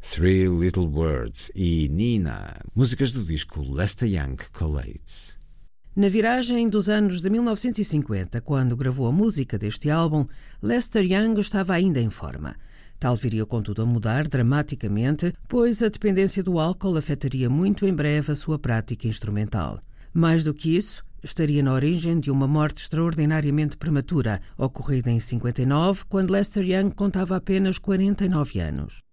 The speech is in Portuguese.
Three Little Words e Nina, músicas do disco Lester Young Collates. Na viragem dos anos de 1950, quando gravou a música deste álbum, Lester Young estava ainda em forma. Tal viria, contudo, a mudar dramaticamente, pois a dependência do álcool afetaria muito em breve a sua prática instrumental. Mais do que isso, estaria na origem de uma morte extraordinariamente prematura, ocorrida em 59, quando Lester Young contava apenas 49 anos.